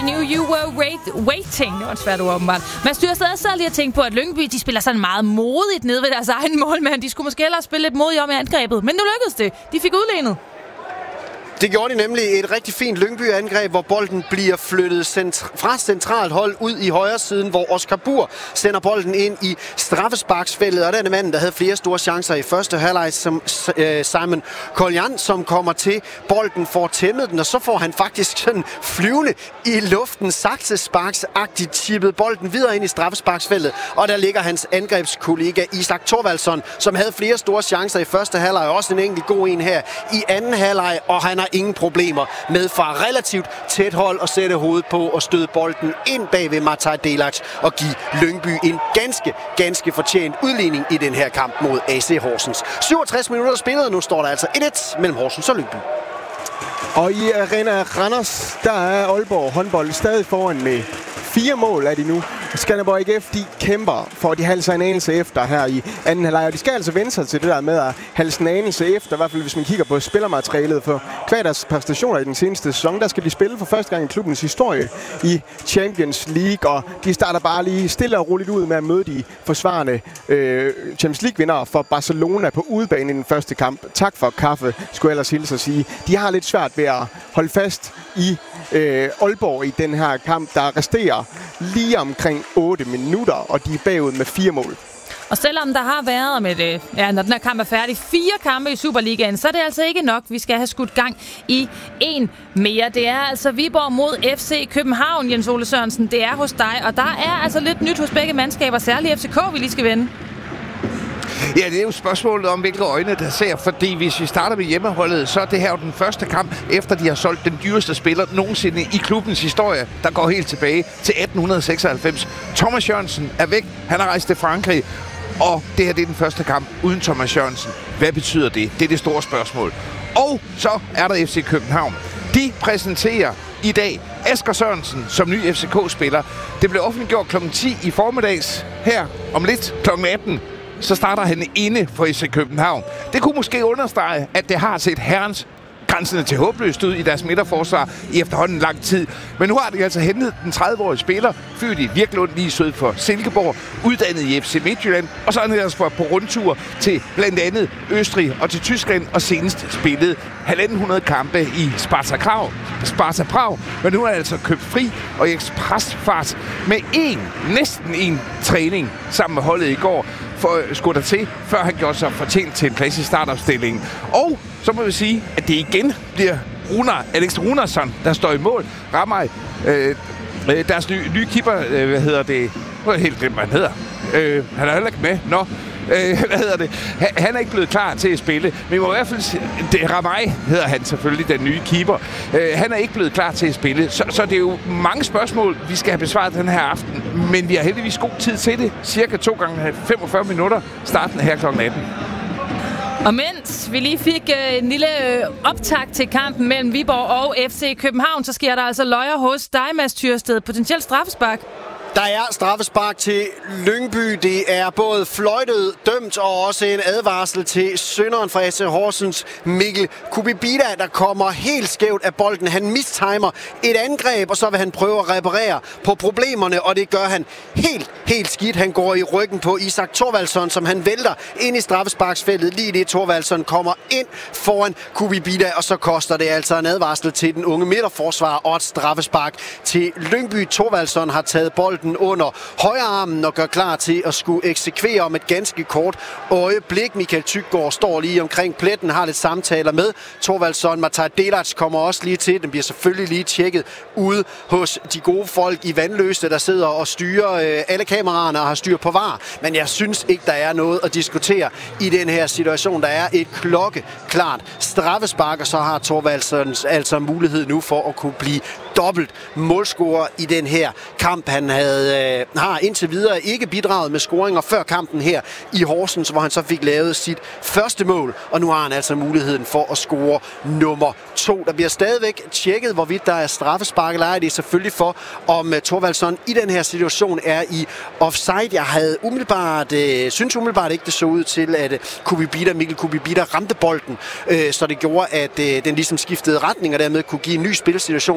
Knew You Were Waiting. Det var et svært ord, åbenbart. Man styrer stadig lige at tænke på, at Lyngby, de spiller sådan meget modigt nede ved deres egen målmand. De skulle måske hellere spille lidt modigt om i angrebet. Men nu lykkedes det. De fik udlignet. Det gjorde de nemlig et rigtig fint Lyngby-angreb, hvor bolden bliver flyttet fra centralt hold ud i højre siden, hvor Oscar Bur sender bolden ind i straffesparksfeltet. Og denne mand, der havde flere store chancer i første halvleg, som Simon Collian, som kommer til bolden, får tæmmet den, og så får han faktisk sådan flyvende i luften, saksesparksagtigt tippet bolden videre ind i straffesparksfeltet. Og der ligger hans angrebskollega Isak Thorvaldsson, som havde flere store chancer i første halvleg, og også en enkelt god en her i anden halvleg, og han har ingen problemer med fra relativt tæt hold at sætte hovedet på og støde bolden ind bag ved Mataj Delac og give Lyngby en ganske fortjent udligning i den her kamp mod AC Horsens. 67 minutter spillet, nu står der altså 1-1 mellem Horsens og Lyngby. Og i Arena Randers, der er Aalborg håndbold stadig foran med 4 mål er de nu. Skanderborg IF, de kæmper for, at de halser en anelse efter her i anden halvleg. Og de skal altså vende sig til det der med at halse en anelse efter, i hvert fald hvis man kigger på spillermaterialet. For hver deres præstationer i den seneste sæson, der skal de spille for første gang i klubbens historie i Champions League. Og de starter bare lige stille og roligt ud med at møde de forsvarende Champions League-vindere for Barcelona på udebane i den første kamp. Tak for kaffe, skulle jeg ellers hilse at sige. De har lidt svært ved at holde fast i Aalborg i den her kamp, der resterer lige omkring 8 minutter, og de er bagud med 4 mål. Og selvom der har været med når den her kamp er færdig, 4 kampe i Superligaen, så er det altså ikke nok. Vi skal have skudt gang i en mere. Det er altså Viborg mod FC København, Jens Ole Sørensen. Det er hos dig, og der er altså lidt nyt hos begge mandskaber, særligt FCK, vi lige skal vende. Ja, det er jo spørgsmålet om, hvilke øjne der ser, fordi hvis vi starter med hjemmeholdet, så er det her jo den første kamp, efter de har solgt den dyreste spiller nogensinde i klubbens historie, der går helt tilbage til 1896. Thomas Jørgensen er væk, han har rejst til Frankrig, og det her det er den første kamp uden Thomas Jørgensen. Hvad betyder det? Det er det store spørgsmål. Og så er der FC København. De præsenterer i dag Asger Sørensen som ny FCK-spiller. Det blev offentliggjort kl. 10 i formiddags. Her om lidt kl. 18. Så starter han inde for FC København. Det kunne måske understrege, at det har set herrens grænsende til håbløst ud i deres midterforsvar i efterhånden lang tid. Men nu har de altså hentet den 30-årige spiller, født i Virklund lige syd for Silkeborg, uddannet i FC Midtjylland, og så er han ellers på rundtur til blandt andet Østrig og til Tyskland, og senest spillet 1.500 kampe i Sparta Prag, men nu er han altså købt fri og i ekspresfart med næsten en træning sammen med holdet i går, skulle der til, før han gjorde sig fortjent til en plads i startopstillingen. Og så må vi sige, at det igen bliver Alex Runarsson, der står i mål. Ramaj, deres nye keeper, Nu er jeg helt glemt, hvad han hedder. Han er heller ikke med. Han er ikke blevet klar til at spille. Men vi må i hvert fald Ramaj hedder han selvfølgelig, den nye keeper. Han er ikke blevet klar til at spille. Så det er jo mange spørgsmål, vi skal have besvaret den her aften. Men vi har heldigvis god tid til det. Cirka 2 gange 45 minutter. Starten her kl. 18. Og mens vi lige fik en lille optakt til kampen mellem Viborg og FC København, så sker der altså løjer hos dig, Mads Tyrsted. Potentielt straffespark. Der er straffespark til Lyngby. Det er både fløjtet, dømt og også en advarsel til synderen fra AC Horsens, Mikkel Kubibita, der kommer helt skævt af bolden. Han mistimer et angreb, og så vil han prøve at reparere på problemerne, og det gør han helt skidt. Han går i ryggen på Isak Thorvaldsson, som han vælter ind i straffesparksfeltet. Lige det Thorvaldsson kommer ind foran Kubibita, og så koster det altså en advarsel til den unge midterforsvar og et straffespark til Lyngby. Thorvaldsson har taget bolden under højrearmen og gør klar til at skulle eksekvere om et ganske kort øjeblik. Michael Tyggaard står lige omkring pletten, har lidt samtaler med Thorvaldsson. Mataj Delac kommer også lige til. Den bliver selvfølgelig lige tjekket ude hos de gode folk i Vandløse, der sidder og styrer alle kameraerne og har styr på VAR. Men jeg synes ikke, der er noget at diskutere i den her situation. Der er et klokkeklart straffespark, og så har Thorvaldsson altså mulighed nu for at kunne blive dobbelt målscorer i den her kamp. Han har indtil videre ikke bidraget med scoringer før kampen her i Horsens, hvor han så fik lavet sit første mål, og nu har han altså muligheden for at score nummer 2. Der bliver stadigvæk tjekket, hvorvidt der er straffespark eller ej. Det er selvfølgelig for, om Thorvaldsson i den her situation er i offside. Jeg havde synes umiddelbart ikke, det så ud til, at Mikkel Kubibita ramte bolden, så det gjorde, at den ligesom skiftede retning, og dermed kunne give en ny spilsituation, men jeg tror altså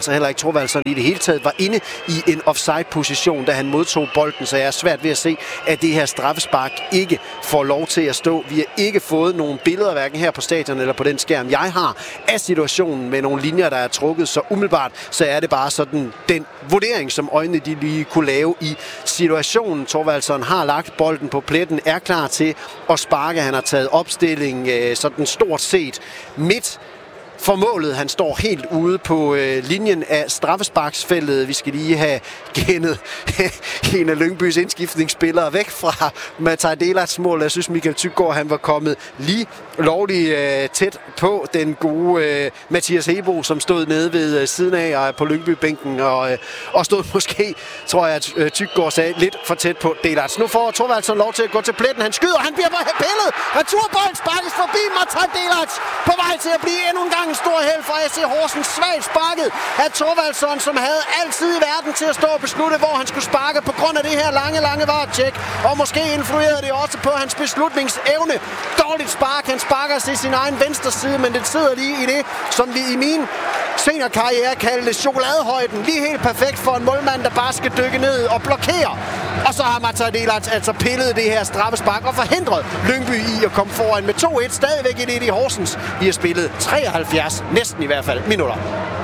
altså heller ikke Thorvaldsson i det hele taget var inde i en offside-position, da han modtog bolden, så jeg er svært ved at se, at det her straffespark ikke får lov til at stå. Vi har ikke fået nogen billeder, hverken her på stadion eller på den skærm, jeg har, af situationen med nogle linjer, der er trukket, så umiddelbart, så er det bare sådan den vurdering, som øjnene de lige kunne lave i situationen. Thorvaldsson har lagt bolden på pletten, er klar til at sparke. Han har taget opstilling sådan stort set midt for målet. Han står helt ude på linjen af straffesparksfeltet. Vi skal lige have gennet en af Lyngbys indskiftningsspillere væk fra Mathaj Delats mål. Jeg synes, Michael Tyggaard, han var kommet lige lovligt tæt på den gode Mathias Hebo, som stod nede ved siden af og på Lyngby-bænken og stod måske, tror jeg, at Tyggaard sagde, lidt for tæt på Delats. Nu får Thorvaldsson lov til at gå til pletten. Han skyder, han bliver bare pillet. Returbolden sparkes forbi Mathaj Delats på vej til at blive endnu en gang en stor held for SC Horsens. Svagt sparket af Thorvaldsson, som havde altid i verden til at stå og beslutte, hvor han skulle sparke på grund af det her lange VAR-tjek. Og måske influerede det også på hans beslutningsevne. Dårligt spark. Han sparker til sin egen venstre side, men det sidder lige i det, som vi i min seniorkarriere kaldte chokoladehøjden. Lige helt perfekt for en målmand, der bare skal dykke ned og blokere. Og så har Mathaj Delats altså pillet det her straffespark og forhindret Lyngby i at komme foran med 2-1. Stadigvæk i det i Horsens. Vi har spillet 73, næsten i hvert fald, minutter.